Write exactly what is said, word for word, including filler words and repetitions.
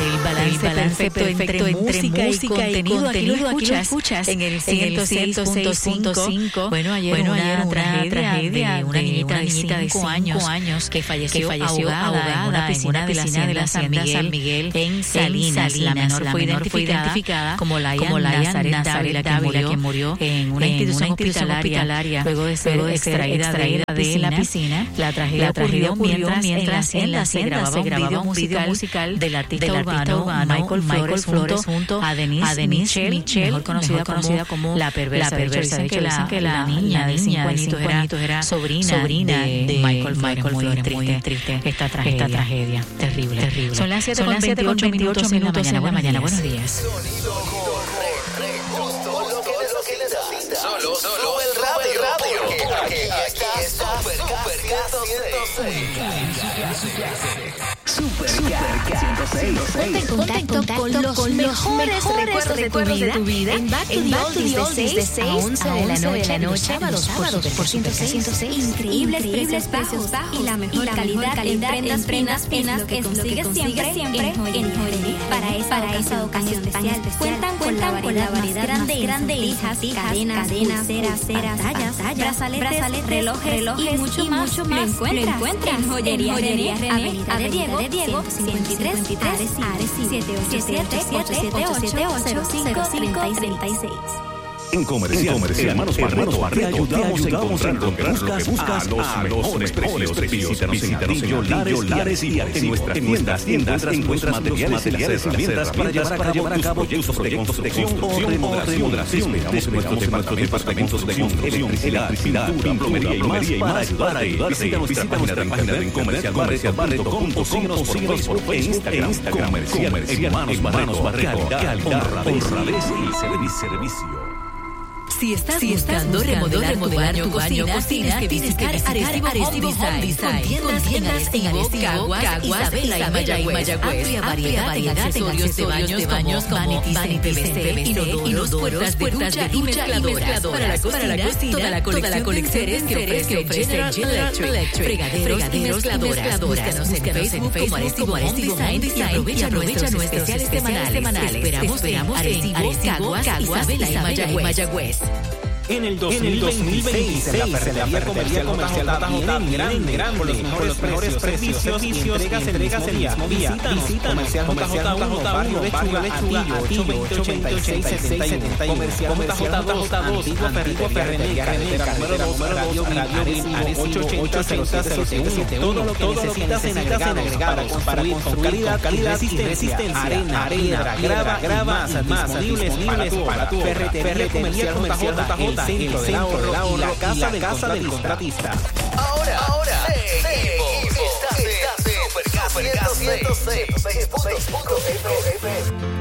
El balance, el balance perfecto, perfecto entre, entre música y contenido. Aquí lo escuchas, escuchas en el ciento seis punto cinco. Bueno, ayer bueno, una, ayer una tragedia, tragedia de una niñita de cinco años, años que falleció, que falleció ahogada, ahogada en una piscina, en una piscina de la San Miguel, San Miguel en Salinas. Salinas. La menor, la fue, menor identificada fue identificada como Layan Nazaret, Nazaret Dávila, que murió en una institución, en una institución hospitalaria, hospitalaria luego de ser, luego de ser extraída, extraída de, de la piscina. La tragedia, la tragedia ocurrió mientras, mientras en la hacienda se grababa un video musical del artista urbano Michael, Michael Flores junto a Denise, a Denise Michelle, Michelle, mejor conocida, mejor conocida como, como La Perversa. La Perversa. De hecho, dicen que la, la niña de cinco añitos era, era sobrina, sobrina de, de Michael, Michael Flores. Muy triste, triste esta tragedia. Esta tragedia. Terrible, terrible. Son las siete con veintiocho minutos en la mañana. Buenos días. Buenos días. Solo, solo el radio, radio. Aquí está Super Super ciento seis. Ponte en contacto con los mejores recuerdos de tu vida en Back to the Oldies de seis a once de la noche, sábados por ciento seis. Increíbles precios bajos y la mejor calidad en prendas finas que consigues siempre en Joyería. Para esa ocasión especial cuentan con la variedad grande de lijas, cadenas, pulseras, pantallas, brazaletes, relojes y mucho más. Lo encuentras en Joyería Avenida de Diego, de Diego, ciento cincuenta y tres, Ares, siete ocho siete, ocho siete ocho, cero cinco tres seis. En Comercial, en Comercial Hermanos Barreto, Barreto, te ayudamos, te ayudamos a encontrar lo que buscas, buscas a los mejores precios. Visítanos en Yolillo, Lares y en nuestras tiendas, tiendas encuentras materiales y las herramientas para llevar a cabo tus proyectos de construcción o remodelación. Te esperamos en nuestros departamentos de construcción, electricidad, plomería y más para ayudarte. Visita nuestra página de internet comercial barreto punto com o síguenos por Facebook e Instagram. Comercial Hermanos Barreto, calidad, honradez y servicio. Si estás, si estás buscando, buscando remodelar, remodelar tu baño, cocina, cocina tienes que visitar Arecibo Home Design. Con tiendas en Arecibo, Caguas, Isabela y Mayagüez. Amplia variedad en accesorios de baños como vanities, P V C, inodoros, puertas de ducha y mezcladoras. Para la cocina, toda la colección de enseres que ofrece General Electric. Fregaderos y mezcladoras. Búscanos en Facebook como Arecibo Home Design y aprovecha nuestros especiales semanales. Esperamos en Arecibo, Caguas, Isabela y Mayagüez. En el dos mil veintiséis, en la ferretería comercial J J grande, grande, con los mejores, mejores precios, servicios, entregas, entregas el mismo día. Visita comercial J J uno, barrio Lechuga, Atillo, ocho veinte, ochenta y seis, setenta y uno. Comercial J J dos, antigua ferretería, carretera número dos, radio Arecibo, ocho ochenta, cero siete uno. Todo lo que necesitas en agregados para construir con calidad y resistencia. Arena, piedra, grava, grava y más disponibles para tu ferretería comercial J J. El centro del ahorro y la casa del, casa del contratista. Ahora, ahora, seguimos. Estás en Super ciento seis punto cinco F M.